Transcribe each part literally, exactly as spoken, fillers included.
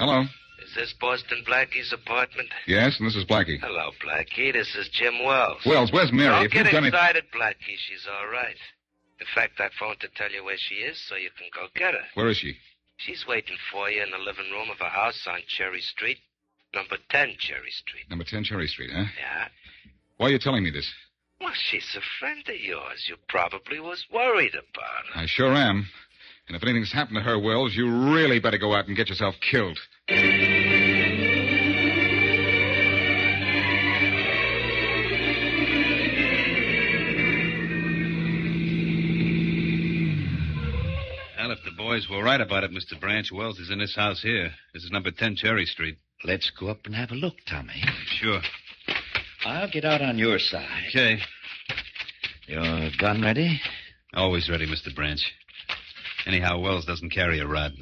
Hello. Is this Boston Blackie's apartment? Yes, and this is Blackie. Hello, Blackie. This is Jim Wells. Wells, where's Mary? Don't If get you've done it- excited, Blackie. She's all right. In fact, I phoned to tell you where she is so you can go get her. Where is she? She's waiting for you in the living room of a house on Cherry Street, number ten Cherry Street. Number ten Cherry Street, huh? Yeah? Why are you telling me this? Well, she's a friend of yours. You probably was worried about her. I sure am. And if anything's happened to her, Wells, you really better go out and get yourself killed. Well, if the boys were right about it, Mister Branch, Wells is in this house here. This is number ten Cherry Street. Let's go up and have a look, Tommy. Sure. I'll get out on your side. Okay. Your gun ready? Always ready, Mister Branch. Anyhow, Wells doesn't carry a rod.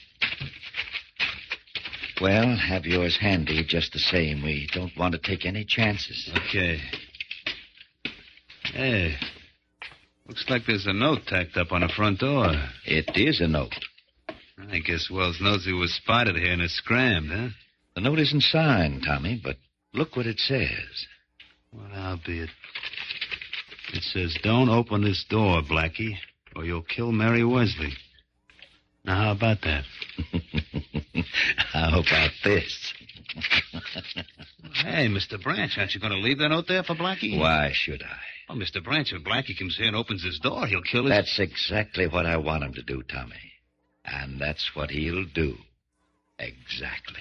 Well, have yours handy just the same. We don't want to take any chances. Okay. Hey. Looks like there's a note tacked up on the front door. It is a note. I guess Wells knows he was spotted here and is scrammed, huh? The note isn't signed, Tommy, but look what it says. Well, I'll be it. It says, don't open this door, Blackie, or you'll kill Mary Wesley. Now, how about that? How about this? Hey, Mister Branch, aren't you going to leave that note there for Blackie? Why should I? Well, Mister Branch, if Blackie comes here and opens his door, he'll kill his... That's exactly what I want him to do, Tommy. And that's what he'll do. Exactly.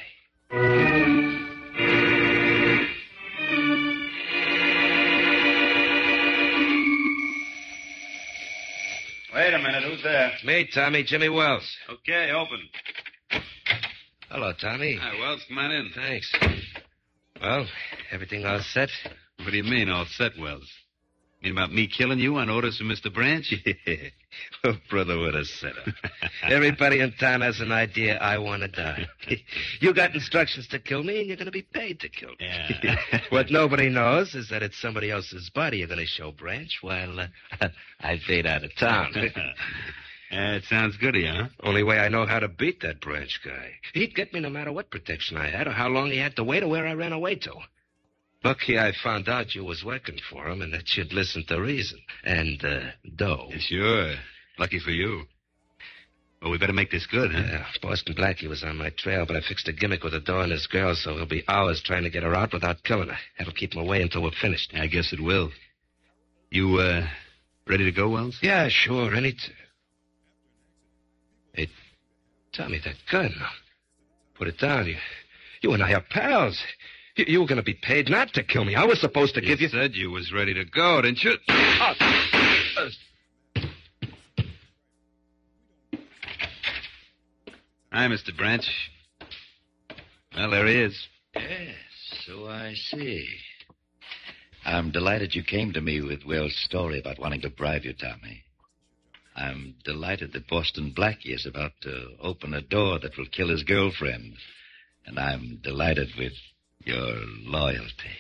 Wait a minute, who's there? Me, Tommy, Jimmy Wells. Okay, open. Hello, Tommy. Hi, Wells, come on in. Thanks. Well, everything all set? What do you mean, all set, Wells? You mean about me killing you on orders from Mister Branch? Oh, brother, what a setup. Everybody in town has an idea I want to die. You got instructions to kill me, and you're going to be paid to kill me. Yeah. What nobody knows is that it's somebody else's body you're going to show Branch while uh, I fade out of town. Yeah, it sounds good, huh? Only way I know how to beat that Branch guy. He'd get me no matter what protection I had or how long he had to wait or where I ran away to. Lucky I found out you was working for him and that you'd listen to reason. And, uh, dough. Sure. Lucky for you. Well, we better make this good, huh? Yeah, Boston Blackie was on my trail, but I fixed a gimmick with the door and his girl, so he'll be hours trying to get her out without killing her. That'll keep him away until we're finished. I guess it will. You, uh, ready to go, Wells? Yeah, sure. Any t- Hey, Tommy, that gun. Put it down. You, you and I are pals. You, you were going to be paid not to kill me. I was supposed to you give you... You said you was ready to go, didn't you? Oh, uh, Hi, Mister Branch. Well, there he is. Yes, so I see. I'm delighted you came to me with Wells' story about wanting to bribe you, Tommy. I'm delighted that Boston Blackie is about to open a door that will kill his girlfriend. And I'm delighted with your loyalty.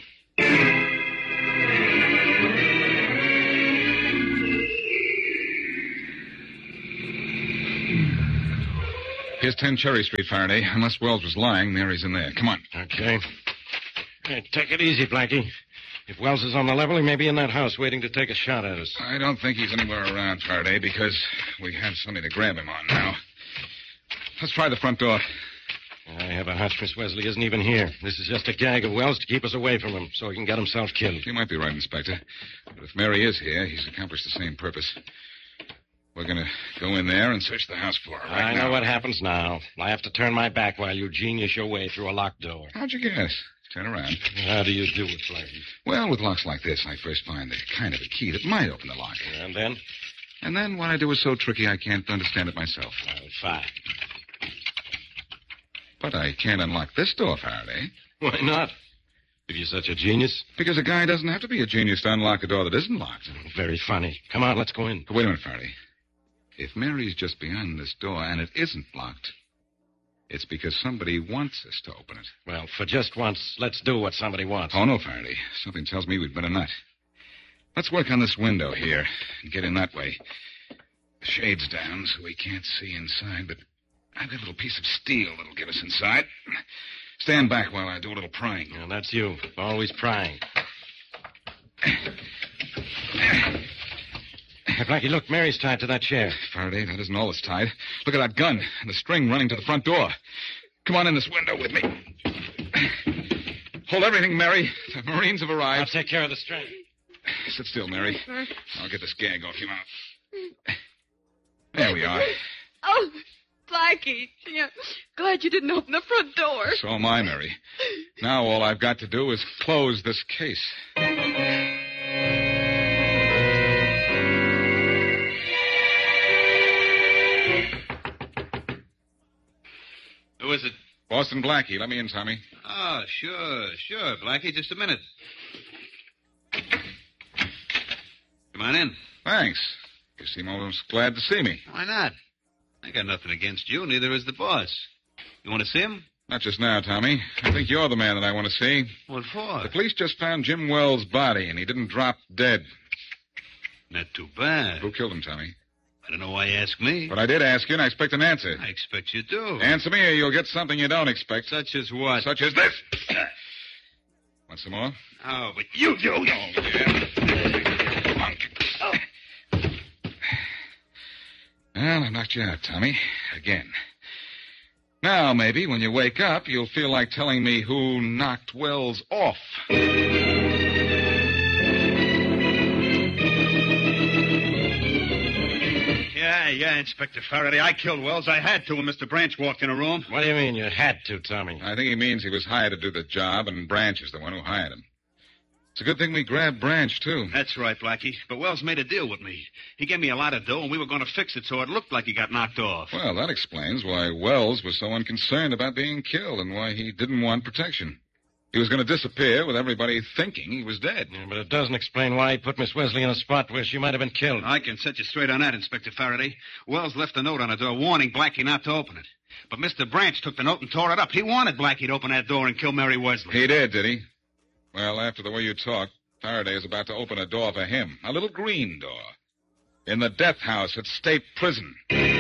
Here's ten Cherry Street, Faraday. Unless Wells was lying, Mary's in there. Come on. Okay. Hey, take it easy, Blackie. If Wells is on the level, he may be in that house waiting to take a shot at us. I don't think he's anywhere around, Faraday, because we have something to grab him on now. Let's try the front door. I have a hunch Miss Wesley isn't even here. This is just a gag of Wells to keep us away from him so he can get himself killed. You might be right, Inspector. But if Mary is here, he's accomplished the same purpose. We're going to go in there and search the house for her right I now. know what happens now. I have to turn my back while you genius your way through a locked door. How'd you guess? Turn around. How do you do it, Blackie? Well, with locks like this, I first find the kind of a key that might open the lock. And then? And then what I do is so tricky I can't understand it myself. Well, fine. But I can't unlock this door, Faraday. Why not? If you're such a genius? Because a guy doesn't have to be a genius to unlock a door that isn't locked. Very funny. Come on, let's go in. Wait a minute, Faraday. If Mary's just behind this door and it isn't locked, it's because somebody wants us to open it. Well, for just once, let's do what somebody wants. Oh, no, Faraday. Something tells me we'd better not. Let's work on this window here and get in that way. The shade's down, so we can't see inside, but I've got a little piece of steel that'll get us inside. Stand back while I do a little prying. Yeah, that's you. Always prying. Hey, Blackie, look, Mary's tied to that chair. Faraday, that isn't all that's tied. Look at that gun and the string running to the front door. Come on in this window with me. Hold everything, Mary. The Marines have arrived. I'll take care of the string. Sit still, Mary. I'll get this gag off your mouth. There we are. Oh, Blackie. Yeah. Glad you didn't open the front door. So am I, Mary. Now all I've got to do is close this case. Who is it? Boston Blackie. Let me in, Tommy. Oh, sure, sure, Blackie. Just a minute. Come on in. Thanks. You seem almost glad to see me. Why not? I got nothing against you, neither is the boss. You want to see him? Not just now, Tommy. I think you're the man that I want to see. What for? The police just found Jim Wells' body, and he didn't drop dead. Not too bad. Who killed him, Tommy? I don't know why you ask me. But I did ask you, and I expect an answer. I expect you do. Answer me, or you'll get something you don't expect. Such as what? Such as this. Want some more? Oh, but you, you, you. Oh, yeah. Punk. Oh. Well, I knocked you out, Tommy. Again. Now, maybe, when you wake up, you'll feel like telling me who knocked Wells off. Yeah, yeah, Inspector Faraday. I killed Wells. I had to when Mister Branch walked in a room. What do you mean you had to, Tommy? I think he means he was hired to do the job, and Branch is the one who hired him. It's a good thing we grabbed Branch, too. That's right, Blackie. But Wells made a deal with me. He gave me a lot of dough, and we were going to fix it so it looked like he got knocked off. Well, that explains why Wells was so unconcerned about being killed and why he didn't want protection. He was going to disappear with everybody thinking he was dead. Yeah, but it doesn't explain why he put Miss Wesley in a spot where she might have been killed. I can set you straight on that, Inspector Faraday. Wells left a note on the door warning Blackie not to open it. But Mister Branch took the note and tore it up. He wanted Blackie to open that door and kill Mary Wesley. He did, did he? Well, after the way you talk, Faraday is about to open a door for him. A little green door. In the death house at State Prison.